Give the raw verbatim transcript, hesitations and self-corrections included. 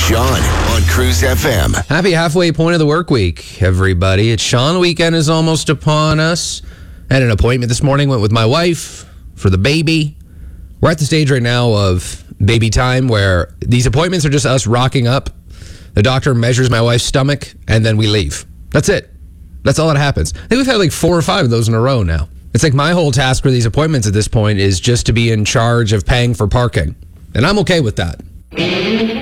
Sean on Cruise F M. Happy halfway point of the work week, everybody. It's Sean weekend is almost upon us. I had an appointment this morning, went with my wife for the baby. We're at the stage right now of baby time where these appointments are just us rocking up. The doctor measures my wife's stomach, and then we leave. That's it. That's all that happens. I think we've had like four or five of those in a row now. It's like my whole task for these appointments at this point is just to be in charge of paying for parking. And I'm okay with that.